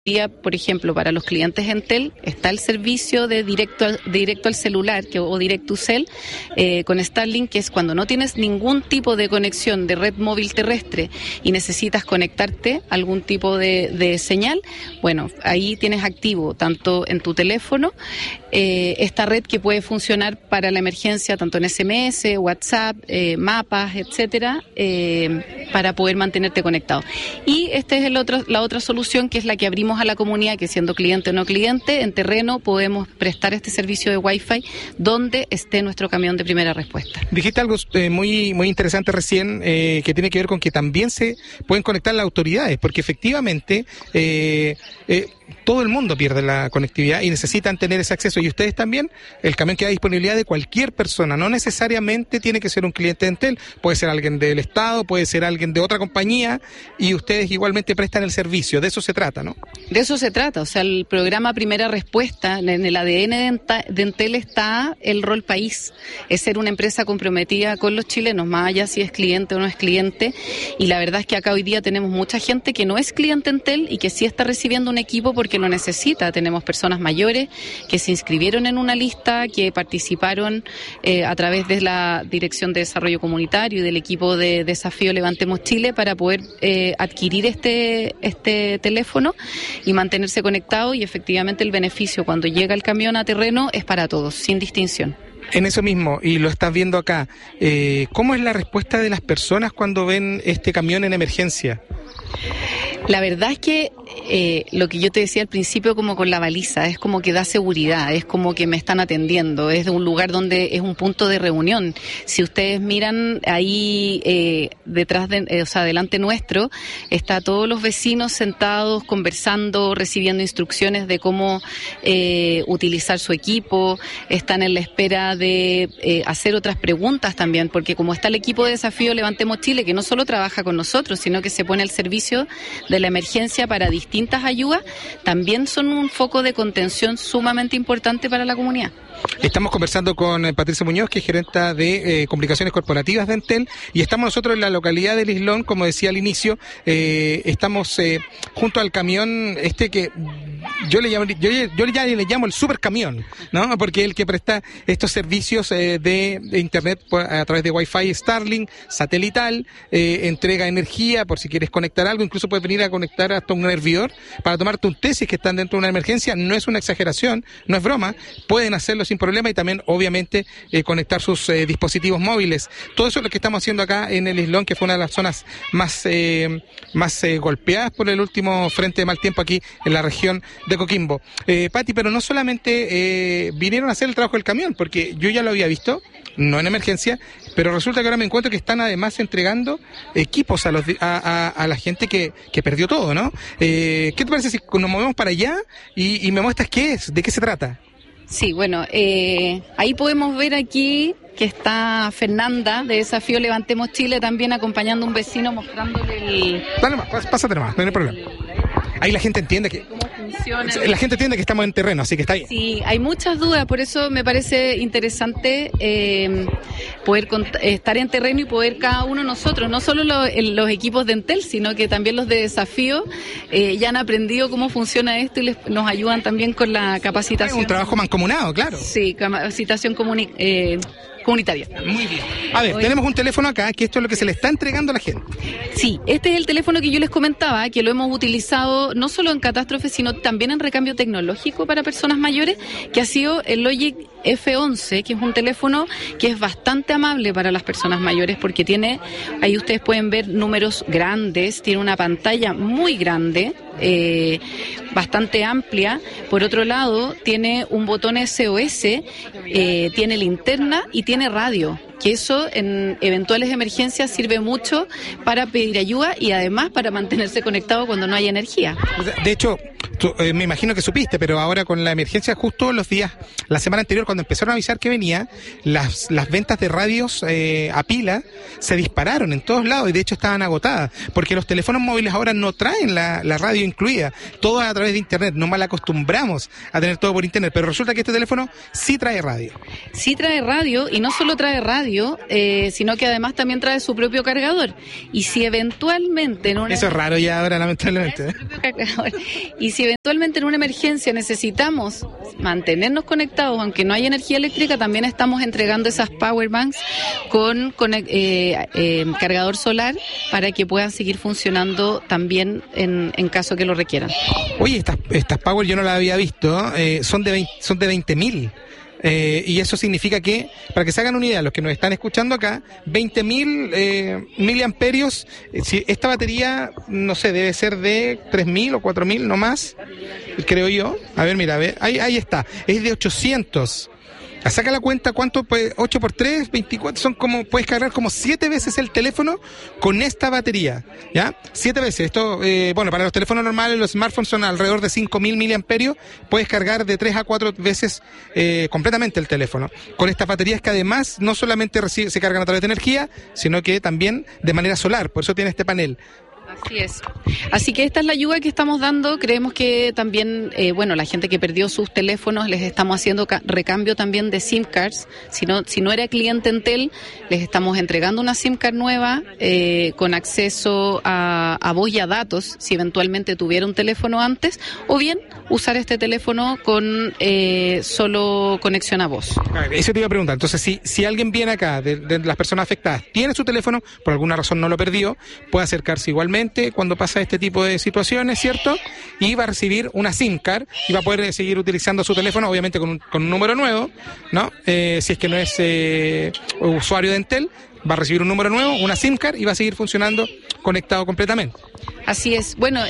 Por ejemplo, para los clientes Entel está el servicio de directo al celular o Direct-to-Cell con Starlink, que es cuando no tienes ningún tipo de conexión de red móvil terrestre y necesitas conectarte a algún tipo de señal. Bueno, ahí tienes activo tanto en tu teléfono esta red que puede funcionar para la emergencia tanto en SMS, WhatsApp, mapas, etcétera, para poder mantenerte conectado. Y esta es la otra solución, que es la que abrimos a la comunidad, que siendo cliente o no cliente, en terreno podemos prestar este servicio de Wi-Fi donde esté nuestro camión de primera respuesta. Dijiste algo muy interesante recién, que tiene que ver con que también se pueden conectar las autoridades, porque efectivamente todo el mundo pierde la conectividad y necesitan tener ese acceso. Y ustedes también, el camión queda a disponibilidad de cualquier persona, no necesariamente tiene que ser un cliente de Entel, puede ser alguien del Estado, puede ser alguien de otra compañía, y ustedes igualmente prestan el servicio. De eso se trata, ¿no? De eso se trata, o sea, el programa Primera Respuesta, en el ADN de Entel está el rol país, es ser una empresa comprometida con los chilenos, más allá si es cliente o no es cliente, y la verdad es que acá hoy día tenemos mucha gente que no es cliente Entel y que sí está recibiendo un equipo porque lo necesita. Tenemos personas mayores que se inscribieron en una lista, que participaron a través de la Dirección de Desarrollo Comunitario y del equipo de Desafío Levantemos Chile para poder adquirir este teléfono y mantenerse conectado, y efectivamente el beneficio cuando llega el camión a terreno es para todos, sin distinción. En eso mismo, y lo estás viendo acá, ¿cómo es la respuesta de las personas cuando ven este camión en emergencia? La verdad es que lo que yo te decía al principio, como con la baliza, es como que da seguridad, es como que me están atendiendo, es un lugar donde es un punto de reunión. Si ustedes miran ahí detrás delante nuestro, está todos los vecinos sentados, conversando, recibiendo instrucciones de cómo utilizar su equipo, están en la espera de hacer otras preguntas también, porque como está el equipo de Desafío Levantemos Chile, que no solo trabaja con nosotros, sino que se pone al servicio de la emergencia para distintas ayudas, también son un foco de contención sumamente importante para la comunidad. Estamos conversando con Patricia Muñoz, que es gerenta de comunicaciones corporativas de Entel, y estamos nosotros en la localidad del Islón, como decía al inicio, estamos junto al camión que yo ya le llamo el supercamión, ¿no? Porque es el que presta estos servicios de internet a través de Wi-Fi, Starlink, satelital, entrega energía por si quieres conectar algo, incluso puedes venir a conectar hasta un hervidor para tomarte un té si es que están dentro de una emergencia. No es una exageración, no es broma, pueden hacerlo sin problema, y también obviamente conectar sus dispositivos móviles. Todo eso es lo que estamos haciendo acá en el Islón, que fue una de las zonas más golpeadas por el último frente de mal tiempo aquí en la región de Coquimbo. Pati, pero no solamente vinieron a hacer el trabajo del camión, porque yo ya lo había visto, no en emergencia, pero resulta que ahora me encuentro que están además entregando equipos a la gente que perdió todo, ¿no? ¿Qué te parece si nos movemos para allá y me muestras qué es, de qué se trata? Sí, bueno, ahí podemos ver aquí que está Fernanda de Desafío Levantemos Chile también acompañando a un vecino, mostrándole el... Dale más, pásate nomás, no hay problema. Ahí la gente entiende que... ¿Cómo funciona? La gente entiende que estamos en terreno, así que está bien. Sí, hay muchas dudas, por eso me parece interesante poder estar en terreno y poder cada uno de nosotros, no solo los equipos de Entel, sino que también los de Desafío, ya han aprendido cómo funciona esto y nos ayudan también con la capacitación. Es un trabajo mancomunado, claro. Sí, capacitación comunitaria. Muy bien. A ver, tenemos un teléfono acá, que esto es lo que se le está entregando a la gente. Sí, este es el teléfono que yo les comentaba, que lo hemos utilizado no solo en catástrofes, sino también en recambio tecnológico para personas mayores, que ha sido el Logic F11, que es un teléfono que es bastante amable para las personas mayores, porque tiene, ahí ustedes pueden ver números grandes, tiene una pantalla muy grande, bastante amplia. Por otro lado, tiene un botón SOS, tiene linterna y tiene radio, que eso en eventuales emergencias sirve mucho para pedir ayuda y además para mantenerse conectado cuando no hay energía. De hecho, me imagino que supiste, pero ahora con la emergencia, justo la semana anterior, cuando empezaron a avisar que venía, las ventas de radios a pila se dispararon en todos lados, y de hecho estaban agotadas, porque los teléfonos móviles ahora no traen la radio incluida, todo a través de internet. No mal acostumbramos a tener todo por internet, pero resulta que este teléfono sí trae radio. Sí trae radio, y no solo trae radio, sino que además también trae su propio cargador. Y si eventualmente... Eso es raro ya ahora, lamentablemente. Y si eventualmente en una emergencia necesitamos mantenernos conectados, aunque no haya energía eléctrica, también estamos entregando esas power banks con cargador solar para que puedan seguir funcionando también en caso que lo requieran. Oye, estas power yo no las había visto, son de 20.000. Y eso significa que, para que se hagan una idea, los que nos están escuchando acá, 20.000 miliamperios, si esta batería, no sé, debe ser de 3.000 o 4.000, no más, creo yo. A ver, mira, ahí está, es de 800. Saca la cuenta, ¿cuánto? Pues 8 por 3, 24, son como, puedes cargar como 7 veces el teléfono con esta batería, ¿ya? 7 veces, esto, bueno, para los teléfonos normales, los smartphones son alrededor de 5.000 miliamperios, puedes cargar de 3 a 4 veces completamente el teléfono. Con estas baterías que además no solamente se cargan a través de energía, sino que también de manera solar, por eso tiene este panel. Así es. Así que esta es la ayuda que estamos dando. Creemos que también, la gente que perdió sus teléfonos, les estamos haciendo recambio también de SIM cards. Si no era cliente Entel, les estamos entregando una SIM card nueva con acceso a voz y a datos, si eventualmente tuviera un teléfono antes, o bien usar este teléfono con solo conexión a voz. Eso te iba a preguntar. Entonces, si alguien viene acá, de las personas afectadas, tiene su teléfono, por alguna razón no lo perdió, puede acercarse igualmente cuando pasa este tipo de situaciones, ¿cierto? Y va a recibir una SIM card y va a poder seguir utilizando su teléfono, obviamente con un número nuevo, ¿no? Si es que no es usuario de Entel, va a recibir un número nuevo, una SIM card y va a seguir funcionando conectado completamente. Así es. Bueno,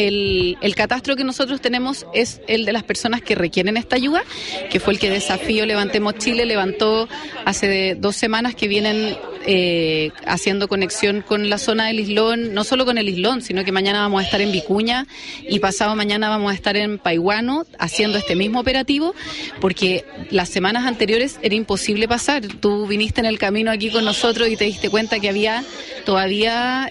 el catastro que nosotros tenemos es el de las personas que requieren esta ayuda, que fue el que Desafío Levantemos Chile levantó hace 2 semanas, que vienen haciendo conexión con la zona del Islón, no solo con el Islón, sino que mañana vamos a estar en Vicuña y pasado mañana vamos a estar en Paihuano haciendo este mismo operativo, porque las semanas anteriores era imposible pasar. Tú viniste en el camino aquí con nosotros y te diste cuenta que había todavía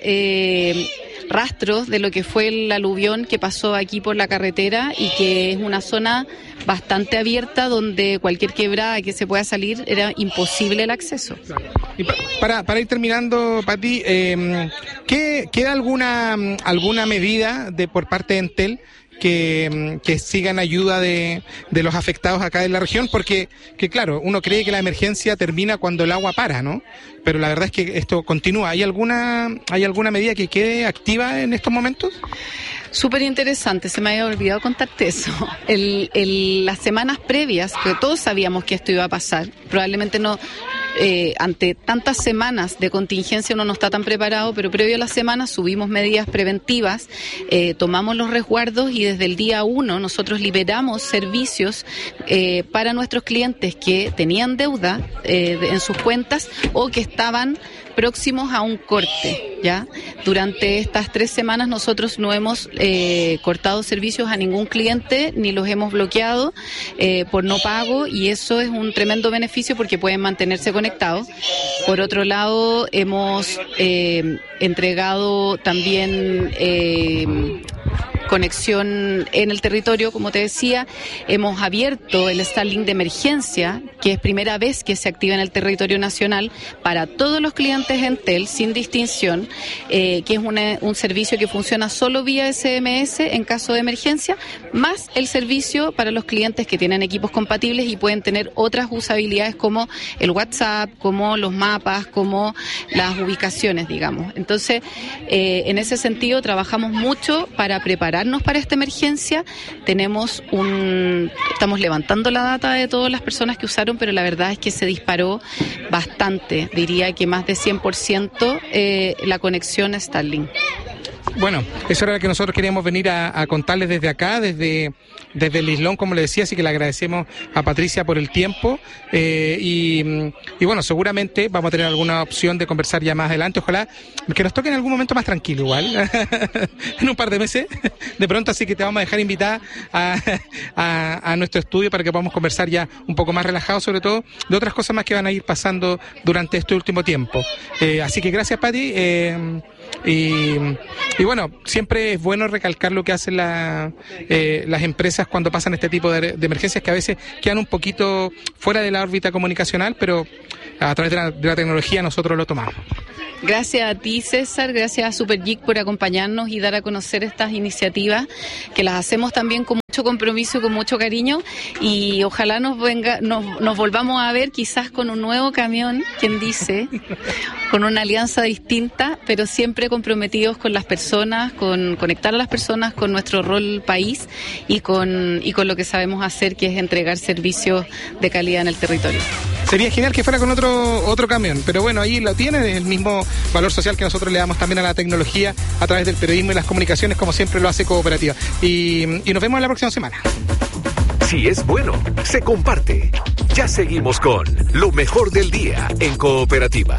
rastros de lo que fue el aluvión que pasó aquí por la carretera, y que es una zona bastante abierta donde cualquier quebrada que se pueda salir era imposible el acceso. Y para ir terminando, Pati, ¿queda alguna medida por parte de Entel que sigan ayuda de los afectados acá en la región? Porque claro, uno cree que la emergencia termina cuando el agua para, ¿no? Pero la verdad es que esto continúa. ¿Hay alguna medida que quede activa en estos momentos? Súper interesante, se me había olvidado contarte eso. Las semanas previas, que todos sabíamos que esto iba a pasar, probablemente no, ante tantas semanas de contingencia uno no está tan preparado, pero previo a las semanas subimos medidas preventivas, tomamos los resguardos y desde el día 1 nosotros liberamos servicios para nuestros clientes que tenían deuda en sus cuentas o que estaban próximos a un corte, ¿ya? Durante estas 3 semanas nosotros no hemos cortado servicios a ningún cliente ni los hemos bloqueado por no pago, y eso es un tremendo beneficio porque pueden mantenerse conectados. Por otro lado, hemos entregado también conexión en el territorio, como te decía. Hemos abierto el Starlink de emergencia, que es primera vez que se activa en el territorio nacional para todos los clientes Entel, sin distinción, que es un servicio que funciona solo vía SMS en caso de emergencia, más el servicio para los clientes que tienen equipos compatibles y pueden tener otras usabilidades como el WhatsApp, como los mapas, como las ubicaciones, digamos. Entonces, en ese sentido, trabajamos mucho para prepararnos para esta emergencia. Estamos levantando la data de todas las personas que usaron, pero la verdad es que se disparó bastante, diría que más de 100% la conexión a Starlink. Bueno, eso era lo que nosotros queríamos venir a contarles desde acá, desde el Islón, como le decía, así que le agradecemos a Patricia por el tiempo y bueno, seguramente vamos a tener alguna opción de conversar ya más adelante, ojalá que nos toque en algún momento más tranquilo igual, en un par de meses, de pronto, así que te vamos a dejar invitada a nuestro estudio para que podamos conversar ya un poco más relajados, sobre todo de otras cosas más que van a ir pasando durante este último tiempo. Así que gracias, Pati. Y bueno, siempre es bueno recalcar lo que hacen las empresas cuando pasan este tipo de emergencias, que a veces quedan un poquito fuera de la órbita comunicacional, pero a través de la tecnología nosotros lo tomamos. Gracias a ti, César, gracias a Super Geek por acompañarnos y dar a conocer estas iniciativas, que las hacemos también con mucho compromiso y con mucho cariño, y ojalá nos volvamos a ver quizás con un nuevo camión, quien dice, con una alianza distinta, pero siempre comprometidos con las personas, con conectar a las personas con nuestro rol país y con lo que sabemos hacer, que es entregar servicios de calidad en el territorio. Sería genial que fuera con otro camión, pero bueno, ahí lo tiene, es el mismo valor social que nosotros le damos también a la tecnología a través del periodismo y las comunicaciones, como siempre lo hace Cooperativa. Y nos vemos la próxima semana. Si es bueno, se comparte. Ya seguimos con lo mejor del día en Cooperativa.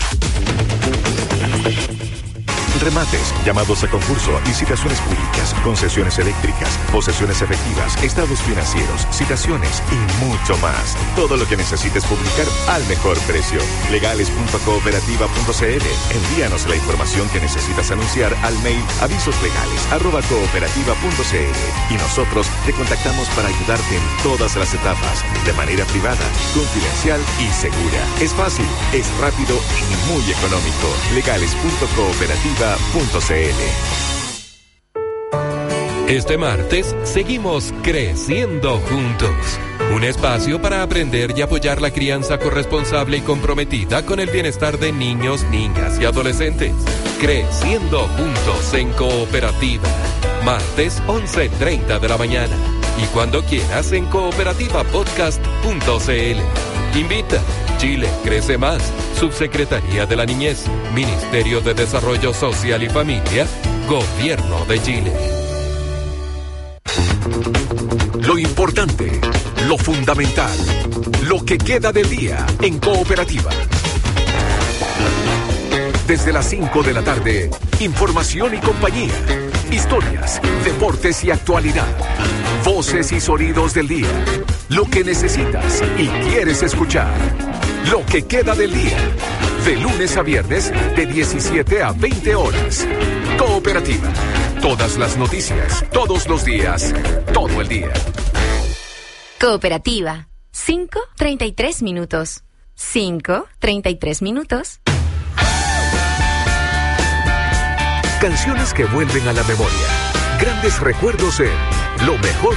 Remates, llamados a concurso, licitaciones públicas, concesiones eléctricas, posesiones efectivas, estados financieros, citaciones y mucho más. Todo lo que necesites publicar al mejor precio. Legales.cooperativa.cl. Envíanos la información que necesitas anunciar al mail avisoslegales@cooperativa.cl y nosotros te contactamos para ayudarte en todas las etapas, de manera privada, confidencial y segura. Es fácil, es rápido y muy económico. Legales.cooperativa.cl. Este martes seguimos creciendo juntos. Un espacio para aprender y apoyar la crianza corresponsable y comprometida con el bienestar de niños, niñas y adolescentes. Creciendo juntos en Cooperativa. Martes 11:30 de la mañana. Y cuando quieras en cooperativapodcast.cl. Invita. Chile crece más. Subsecretaría de la Niñez. Ministerio de Desarrollo Social y Familia. Gobierno de Chile. Lo importante, lo fundamental, lo que queda del día en Cooperativa. Desde las 5 de la tarde, información y compañía, historias, deportes y actualidad, voces y sonidos del día, lo que necesitas y quieres escuchar, lo que queda del día, de lunes a viernes de 17 a 20 horas. Cooperativa, todas las noticias, todos los días, todo el día. Cooperativa, 5:33 minutos. 5:33 minutos. Canciones que vuelven a la memoria. Grandes recuerdos en Lo Mejor